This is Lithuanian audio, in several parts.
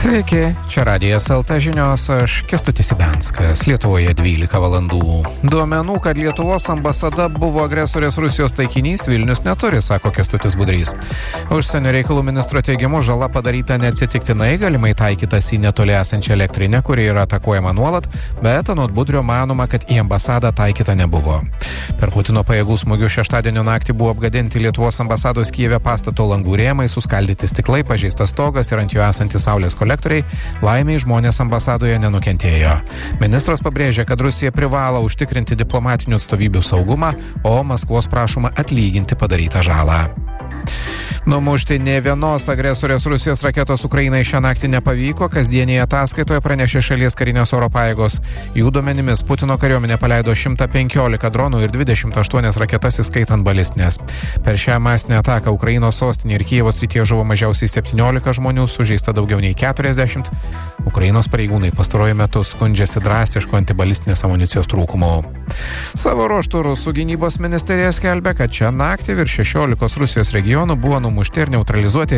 Sveiki, čia Radijas LT žinios, aš Kęstutis Ibenskas, Lietuvoje 12 valandų. Duomenų, kad Lietuvos ambasada buvo agresorės Rusijos taikinys, Vilnius neturi, sako Kęstutis Budrys. Užsienio reikalų ministro teigimu žala padaryta neatsitiktinai, galimai taikytas į netoli esančią elektrinę, kuri yra atakuojama nuolat, bet anot Budrio manoma, kad į ambasadą taikyta nebuvo. Per Putino pajėgų smūgių šeštadienio naktį buvo apgadinti Lietuvos ambasados Kijeve pastato langų rėmai, suskaldyti stiklai, pažeistas stogas ir ant jų esantis saulės kolektoriai, laimiai žmonės ambasadoje nenukentėjo. Ministras pabrėžė, kad Rusija privalo užtikrinti diplomatinių atstovybių saugumą, o Maskvos prašoma atlyginti padarytą žalą. Numušti nė vienos agresorės Rusijos raketos Ukrainai šią naktį nepavyko, kasdienėje ataskaitoje pranešė šalies karinės oro pajėgos. Jų duomenimis Putino kariuomenė paleido 115 dronų ir 28 raketas įskaitant balistinės. Per šią masinę ataką Ukrainos sostinė ir Kijevo srityje žuvo mažiausiai 17 žmonių, sužeista daugiau nei 40. Ukrainos pareigūnai pastaruoju metu skundžiasi drastišku antibalistinės amunicijos trūkumu. Savo ruožtu Rusų gynybos ministerija skelbia, kad šią naktį virš 16 Rusijos regionų buvo numušti ir neutralizuoti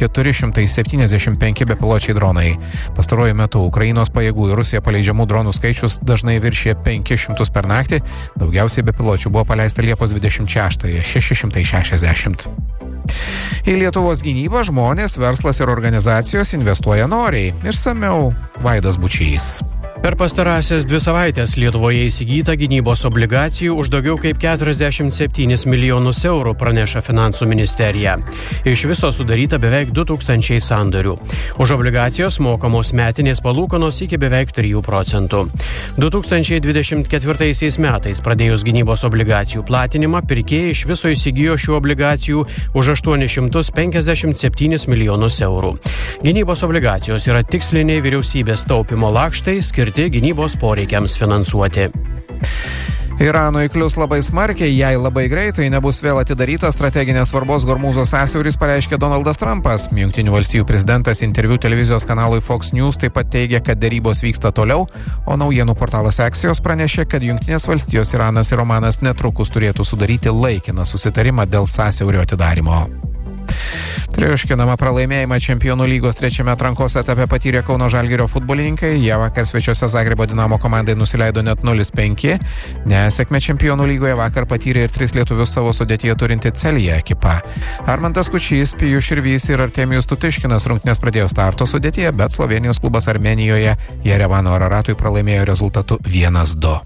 475 bepiločiai dronai. Pastaruoju metu Ukrainos pajėgų į Rusiją paleidžiamų dronų skaičius dažnai viršė 500 per naktį, daugiausiai bepiločių buvo paleista Liepos 26-ąją 660. Į Lietuvos gynybą žmonės, verslas ir organizacijos investuoja noriai. Išsamiau Vaidas Bučys. Per pastarąsias 2 savaitės Lietuvoje įsigyta gynybos obligacijų už daugiau kaip 47 milijonus eurų, praneša Finansų ministerija. Iš viso sudaryta beveik 2000 sandorių. Už obligacijos mokamos metinės palūkanos iki beveik 3%. 2024 metais pradėjus gynybos obligacijų platinimą, pirkėjai iš viso įsigijo šių obligacijų už 857 milijonus eurų. Gynybos obligacijos yra tiksliniai vyriausybės taupimo lakštai skirti gynybos poreikiams finansuoti. Iranui klius labai smarkiai, jei labai greitai nebus vėl atidarytas strateginės svarbos Hormūzo sąsiauris, pareiškė Donaldas Trumpas. Jungtinių valstijų prezidentas interviu televizijos kanalui Fox News taip pat teigia, kad derybos vyksta toliau, o naujienų portalas Axios pranešė, kad Jungtinės valstijos, Iranas ir Omanas netrukus turėtų sudaryti laikiną susitarimą dėl sąsiaurio atidarymo. Triuškinamą pralaimėjimą Čempionų lygos 3 atrankos etape patyrė Kauno Žalgirio futbolininkai. Jie vakar svečiuose Zagrebo Dinamo komandai nusileido net 0-5. Nesėkmę Čempionų lygoje vakar patyrė ir 3 lietuvius savo sudėtyje turinti Celje ekipa. Armantas Kučys, Pijus Širvys ir Artemijus Tutiškinas rungtynes pradėjo starto sudėtyje, bet Slovėnijos klubas Armėnijoje Jerevano Araratui pralaimėjo rezultatu 1-2.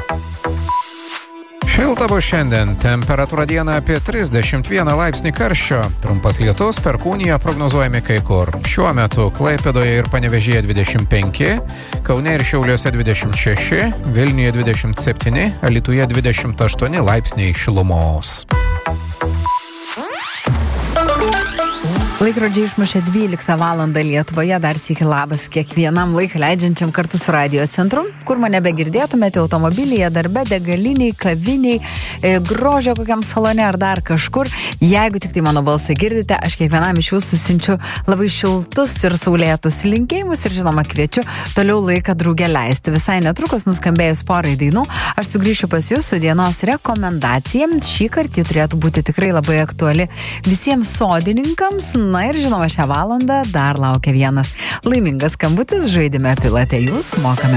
Šilta bus šiandien, temperatūra dieną apie 31 laipsnį karščio, trumpas lietus, perkūnija prognozuojami kai kur. Šiuo metu Klaipėdoje ir Panevėžyje 25, Kaune ir Šiauliuose 26, Vilniuje 27, Alytuje 28 laipsniai šilumos. Laikrodžiai išmušė 12 valandą Lietuvoje, dar sykį labas kiekvienam laiką leidžiančiam kartu su Radio centru, kur mane begirdėtumėte automobilyje, darbe, degaliniai, kaviniai, grožio kokiam salone ar dar kažkur. Jeigu tik tai mano balsą girdite, aš kiekvienam iš jūsų siunčiu labai šiltus ir saulėtus linkėjimus ir žinoma kviečiu toliau laiką drauge leisti. Visai netrukus nuskambėjus porai dainų, aš sugrįšiu pas jūs su dienos rekomendacija. Šį kartą ji turėtų būti tikrai labai aktuali visiems sodininkams. Na ir žinoma, šią valandą dar laukia vienas laimingas skambutis, žaidime Pilate jūs, mokame